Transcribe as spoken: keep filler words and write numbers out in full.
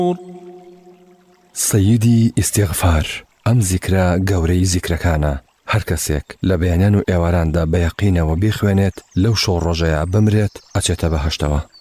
سەییدی ئیستیغفار. ئەم زیکرە گەورەی زیکرەکانە. هەر کەسێک لە بەیانیان و ئێواراندا بە یەقینەوە بیخوێنێت لەو شەو ڕۆژەیە بمرێت ئەچێتە بەهەشتەوە.